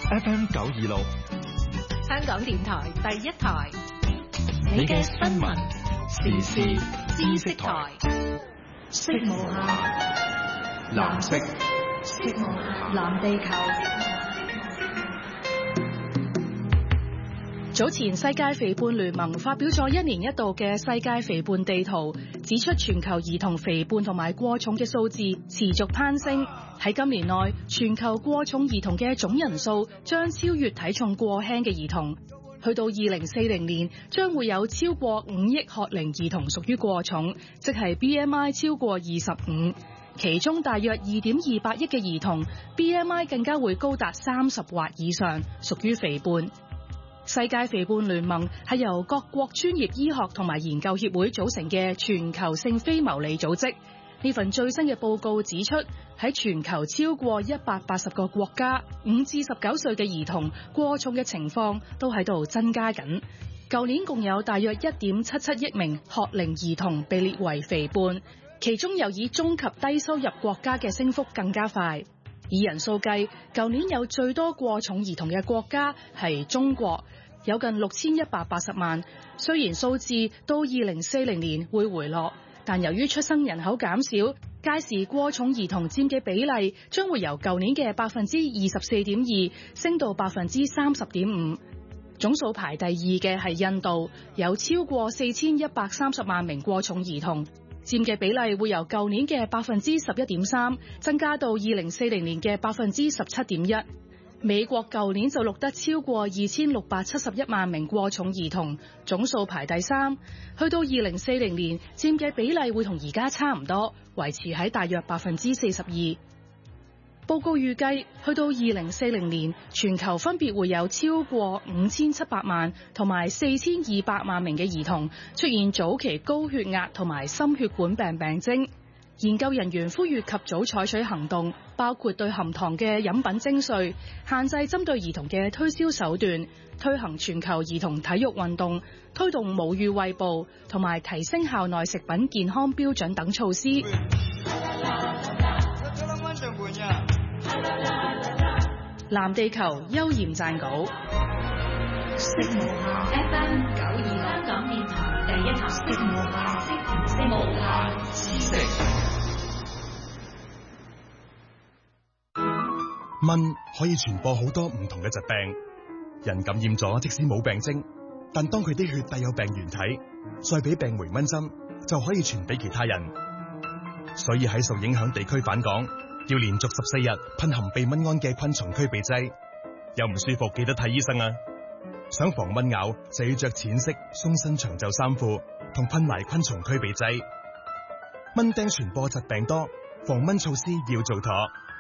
FM 926， 香港電台第一台， 你嘅新聞時事知識台， 色無限， 藍色， 色無限，藍地球。早前世界肥胖聯盟發表咗1年1度嘅世界肥胖地圖，指出全球兒童肥胖同埋過重嘅數字持續攀升。喺今年內，全球過重兒童嘅總人數將超越體重過輕嘅兒童，去到2040年將會有超過5億學齡兒童屬於過重，即係 BMI 超過25，其中大約2.28億嘅兒童 BMI 更加會高達30或以上，屬於肥胖。世界肥胖聯盟係由各國專業醫學同埋研究協會組成嘅全球性非牟利組織。呢份最新嘅報告指出，喺全球超過180個國家，5至19歲嘅兒童過重嘅情況都喺度增加緊。舊年共有大約1.77億名學齡兒童被列為肥胖，其中又以中及低收入國家嘅升幅更加快。以人數計，舊年有最多過重兒童嘅國家係中國，有近6180萬。雖然數字到2040年會回落，但由於出生人口減少，屆時過重兒童佔嘅比例將會由舊年嘅24.2%升到30.5%。總數排第2嘅係印度，有超過4130萬名過重兒童，佔嘅比例會由舊年嘅11.3%增加到2040年嘅17.1%。美國舊年就錄得超過2671萬名過重兒童，總數排第3，去到2040年佔嘅比例會同而家差唔多，維持喺大約42%。報告預計，去到2040年，全球分別會有超過5700萬同埋4200萬名嘅兒童出現早期高血壓同埋心血管病病徵。研究人員呼籲及早採取行動，包括對含糖嘅飲品徵稅、限制針對兒童嘅推銷手段、推行全球兒童體育運動、推動母乳餵哺同埋提升校內食品健康標準等措施。藍地球邱焱撰稿。 FM 926香港電台第一台，色無限知識。 蚊可以傳播好多唔同嘅疾病，人感染咗即使冇病徵，但當佢啲血帶有病原體，再俾病媒蚊針，就可以傳俾其他人。所以喺受影響地區返港，要連續14日噴含避蚊胺嘅昆蟲驅避劑。有唔舒服記得睇醫生啊！想防蚊咬就要着淺色鬆身長袖衫褲，同噴埋昆蟲驅避劑。蚊叮傳播疾病多，防蚊措施要做妥。